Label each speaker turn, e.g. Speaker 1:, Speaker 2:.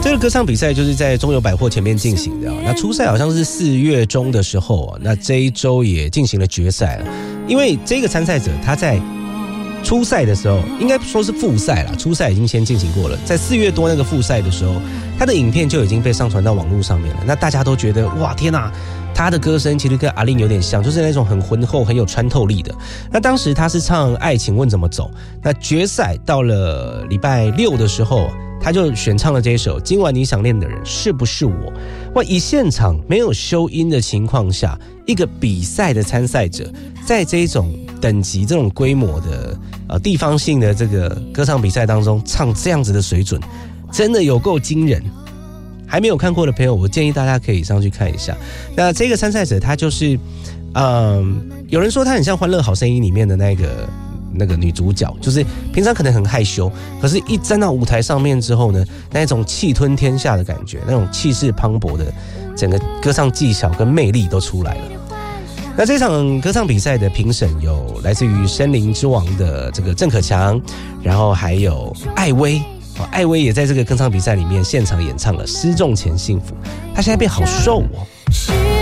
Speaker 1: 这个歌唱比赛就是在中友百货前面进行的，那初赛好像是4月中的时候，那这一周也进行了决赛了。因为这个参赛者他在初赛的时候，应该说是复赛啦，初赛已经先进行过了，在4月多那个复赛的时候，他的影片就已经被上传到网络上面了。那大家都觉得哇天哪，他的歌声其实跟阿令有点像，就是那种很浑厚很有穿透力的。那当时他是唱《爱请问怎么走》，那决赛到了礼拜6的时候，他就选唱了这一首《今晚你想念的人是不是我》。哇，以现场没有修音的情况下，一个比赛的参赛者在这种等级、这种规模的地方性的这个歌唱比赛当中唱这样子的水准，真的有够惊人。还没有看过的朋友，我建议大家可以上去看一下。那这个参赛者他就是，有人说他很像《欢乐好声音》里面的那个女主角，就是平常可能很害羞，可是一站到舞台上面之后呢，那种气吞天下的感觉，那种气势磅礴的整个歌唱技巧跟魅力都出来了。那这场歌唱比赛的评审有来自于森林之王的这个郑可强，然后还有艾薇，艾薇也在这个歌唱比赛里面现场演唱了《失重前幸福》，她现在变好瘦哦。